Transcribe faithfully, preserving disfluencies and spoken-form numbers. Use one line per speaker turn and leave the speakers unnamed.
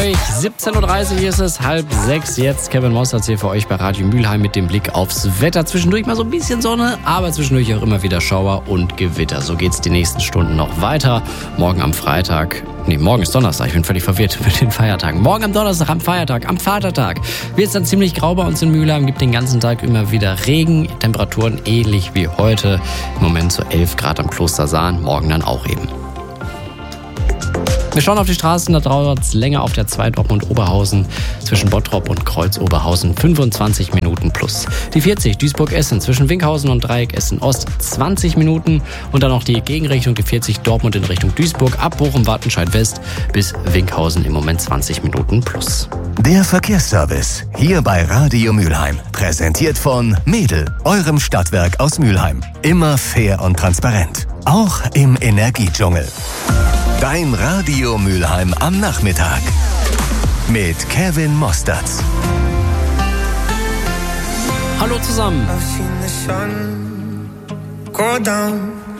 siebzehn Uhr dreißig ist es, halb sechs jetzt. Kevin Mossertz hier für euch bei Radio Mülheim mit dem Blick aufs Wetter. Zwischendurch mal so ein bisschen Sonne, aber zwischendurch auch immer wieder Schauer und Gewitter. So geht's die nächsten Stunden noch weiter. Morgen am Freitag, nee, morgen ist Donnerstag, ich bin völlig verwirrt mit den Feiertagen. Morgen am Donnerstag, am Feiertag, am Vatertag wird es dann ziemlich grau bei uns in Mülheim. Gibt den ganzen Tag immer wieder Regen. Temperaturen ähnlich wie heute. Im Moment so elf Grad am Kloster Sahn, morgen dann auch eben. Wir schauen auf die Straßen, da dauert es länger auf der zwei Dortmund-Oberhausen zwischen Bottrop und Kreuz-Oberhausen fünfundzwanzig Minuten plus. Die vierzig Duisburg-Essen zwischen Winkhausen und Dreieck Essen-Ost zwanzig Minuten und dann noch die Gegenrichtung, die vierzig Dortmund in Richtung Duisburg ab Bochum-Wattenscheid-West bis Winkhausen im Moment zwanzig Minuten plus.
Der Verkehrsservice hier bei Radio Mülheim, präsentiert von Mädel, eurem Stadtwerk aus Mülheim. Immer fair und transparent, auch im Energiedschungel. Dein Radio Mülheim am Nachmittag mit Kevin Mossertz.
Hallo zusammen.
I've seen the sun go down